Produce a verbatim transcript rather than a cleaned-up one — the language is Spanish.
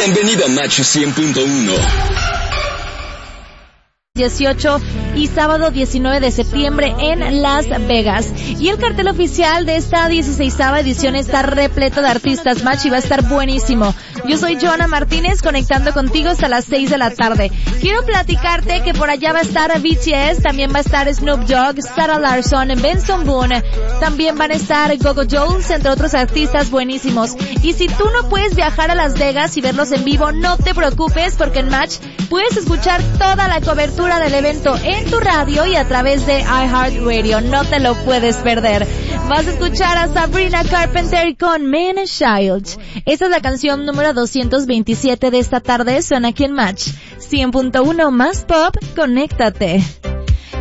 Bienvenido a Match cien punto uno. dieciocho y sábado diecinueve de septiembre en Las Vegas. Y el cartel oficial de esta dieciseisava edición está repleto de artistas Match y va a estar buenísimo. Yo soy Joana Martínez, conectando contigo hasta las seis de la tarde. Quiero platicarte que por allá va a estar B T S, también va a estar Snoop Dogg, Sarah Larson, Benson Boone, también van a estar Go-Go Jones, entre otros artistas buenísimos. Y si tú no puedes viajar a Las Vegas y verlos en vivo, no te preocupes, porque en Match puedes escuchar toda la cobertura del evento en tu radio y a través de iHeartRadio. No te lo puedes perder. Vas a escuchar a Sabrina Carpenter con Man and Child. Esta es la canción número doscientos veintisiete de esta tarde. Suena aquí en Match cien punto uno más pop. Conéctate.